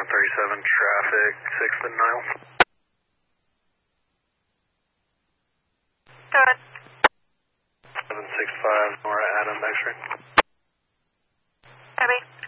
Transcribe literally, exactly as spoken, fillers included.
one thirty-seven, traffic, sixth and Nile. Go ahead. seven six five, Nora Adam, X-ray. Copy.